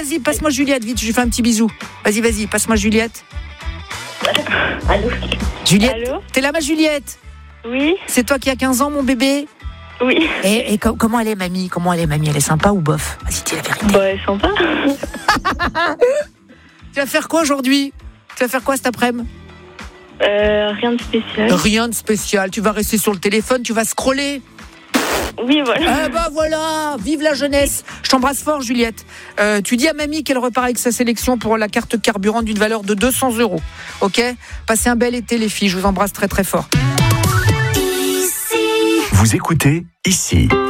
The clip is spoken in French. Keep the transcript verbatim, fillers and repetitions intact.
vas-y, passe-moi Juliette, vite, je lui fais un petit bisou. Vas-y, vas-y, passe-moi Juliette. Allô. Juliette, Allô. T'es là, ma Juliette? Oui. C'est toi qui as quinze ans, mon bébé? Oui. Et, et co- comment elle est, mamie? Comment elle est, mamie? Elle est sympa ou bof? Vas-y, dis la vérité. Bah, elle est sympa. Tu vas faire quoi aujourd'hui? Tu vas faire quoi cet après-midi? Euh, rien de spécial. Rien de spécial. Tu vas rester sur le téléphone, tu vas scroller. Oui, voilà. Eh ben voilà, vive la jeunesse. Je t'embrasse fort, Juliette. Euh, tu dis à mamie qu'elle repart avec sa sélection pour la carte carburant d'une valeur de deux cents euros. Ok? Passez un bel été, les filles. Je vous embrasse très très fort. Vous écoutez ici.